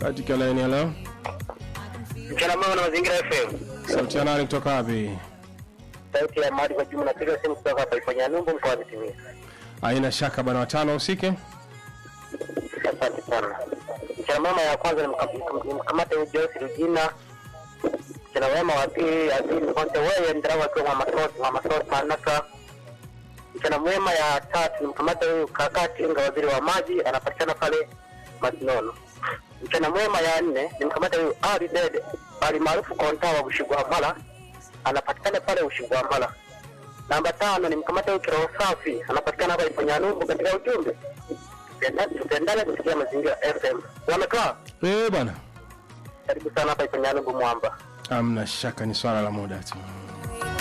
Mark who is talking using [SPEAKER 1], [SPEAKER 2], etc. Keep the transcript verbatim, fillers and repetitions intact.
[SPEAKER 1] Katika line ya leo.
[SPEAKER 2] Mchana mwema na Mazingira F M.
[SPEAKER 1] Sauti ya nani kutoka wapi?
[SPEAKER 2] Sauti ya Madi kwa jumla napiga simu kutoka hapa ifanya Numbu mkoa wa Simiyu.
[SPEAKER 1] Haina shaka bwana, watano usike.
[SPEAKER 2] Asante sana. Mchana mwema ya kwanza ni mkamate Joyce Rugina. Mchana mwema wa pili Adil Konte wewe ndrawa kwa masosi wa masosi manaka. Mchana mwema ya tatu ni mkamate huyu Kakati Inga waziri wa maji anapatikana pale Masinono. Mchana mwema ya nne ni mkamate huyu Ali Dede bali maarufu kwa mtaa wa Ushigwamala anapatikana pale Ushigwamala. Namba tano ni mkamate huyu Kiroho Safi anapatikana hapa Iponyanumbu katika ujumbe. Tendana kusikia Mazingira F M. Wamekaa?
[SPEAKER 1] Eh bwana.
[SPEAKER 2] Karibu sana hapa Iponyanumbu Mwamba.
[SPEAKER 1] Hamna shaka, ni swala la muda tu.